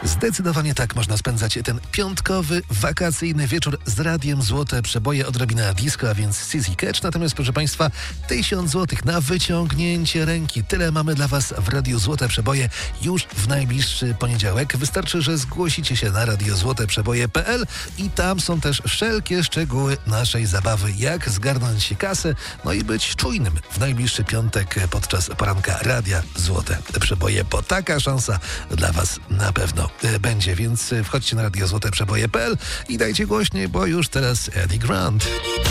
Zdecydowanie tak można spędzać ten piątkowy, wakacyjny wieczór z radiem Złote Przeboje, odrobina disco, a więc Sissy Catch. Natomiast, proszę Państwa, 1000 złotych na wyciągnięcie ręki. Tyle mamy dla Was w Radiu Złote Przeboje już w najbliższy poniedziałek. Wystarczy, że zgłosicie się na radiozłoteprzeboje.pl i tam są też wszelkie szczegóły naszej zabawy, jak zgarnąć kasę, no i być czujnym w najbliższy piątek podczas poranka Radia Złote Przeboje, bo taka szansa dla Was na pewno będzie, więc wchodźcie na radiozłoteprzeboje.pl i dajcie głośniej, bo już teraz Eddie Grant.